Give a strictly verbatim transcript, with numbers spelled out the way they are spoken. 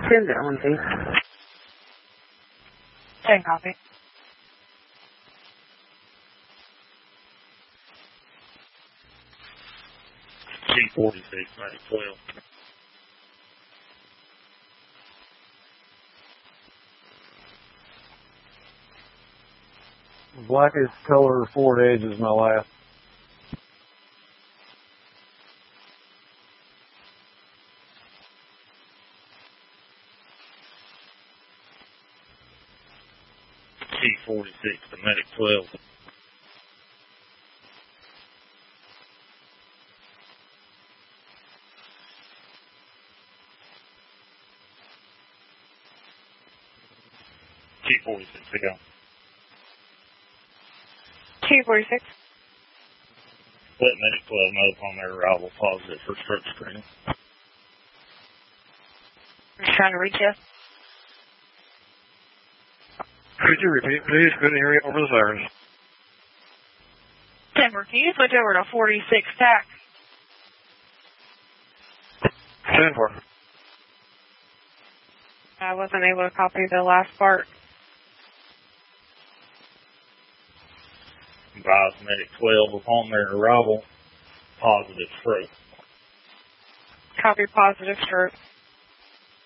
Send that one, please. ten copy. T forty-six, Medic twelve. Blackest color Ford Edge is my last. T forty-six to Medic twelve. T forty-six to go. T forty-six. Let Medic twelve know upon their arrival positive for stroke screening. I'm trying to reach you. Could you repeat, please? Couldn't hear you over the sirens. Denver, can you switch over to forty-six tack? ten four. I wasn't able to copy the last part. Advise Medic twelve upon their arrival positive stroke. Copy positive stroke.